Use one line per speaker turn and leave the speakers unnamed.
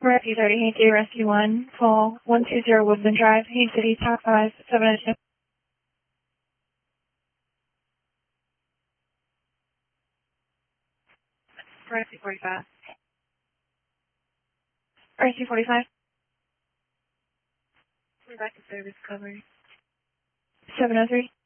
Rescue 30, Haines City, Rescue 1, call 120 Woodland Drive, Haines City, Top 5, 702. Rescue 45. Rescue 45. We're back to service coverage. 703.